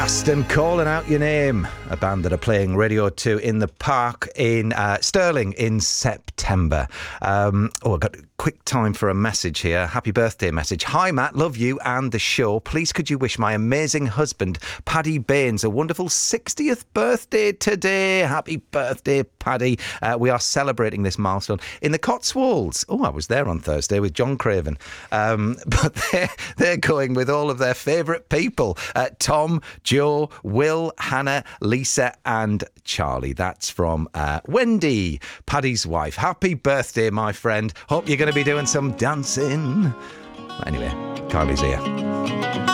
Aston Calling Out Your Name, a band that are playing Radio 2 in the Park in Stirling in September. I've got quick time for a message here. Happy birthday message. Hi Matt, love you and the show. Please could you wish my amazing husband Paddy Baines a wonderful 60th birthday today. Happy birthday, Paddy. We are celebrating this milestone in the Cotswolds. I was there on Thursday with John Craven. But they're going with all of their favourite people. Tom, Joe, Will, Hannah, Lisa and Charlie. That's from Wendy, Paddy's wife. Happy birthday, my friend. Hope you're going to be doing some dancing. Anyway, Kylie's here.